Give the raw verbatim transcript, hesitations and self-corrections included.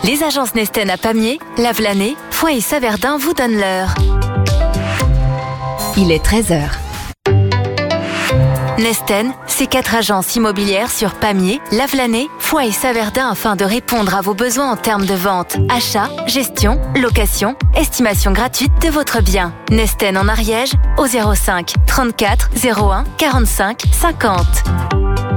Les agences Nesten à Pamiers, Lavelanet, Foix et Saverdin vous donnent l'heure. Il est treize heures. Nesten, c'est quatre agences immobilières sur Pamiers, Lavelanet, Foix et Saverdin afin de répondre à vos besoins en termes de vente, achat, gestion, location, estimation gratuite de votre bien. Nesten en Ariège au zéro cinq trente-quatre zéro un quarante-cinq cinquante.